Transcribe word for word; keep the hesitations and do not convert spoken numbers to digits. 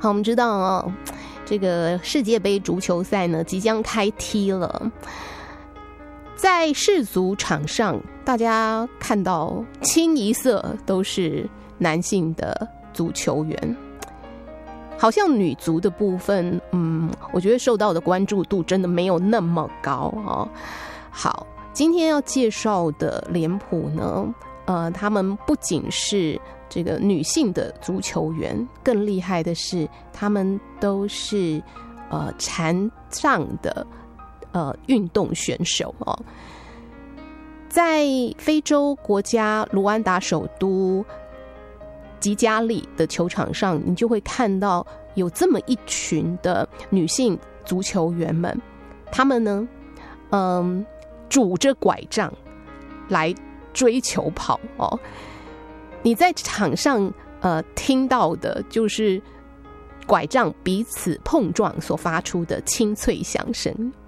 好，我们知道哦，这个世界杯足球赛呢即将开踢了，在世足场上，大家看到清一色都是男性的足球员，好像女足的部分，嗯，我觉得受到的关注度真的没有那么高哦。好，今天要介绍的脸谱呢，呃，他们不仅是这个女性的足球员，更厉害的是，他们都是呃残障的呃运动选手哦。在非洲国家卢安达首都吉加利的球场上，你就会看到有这么一群的女性足球员们，她们呢，嗯，拄着拐杖来追球跑哦。你在场上呃听到的就是拐杖彼此碰撞所发出的清脆响声。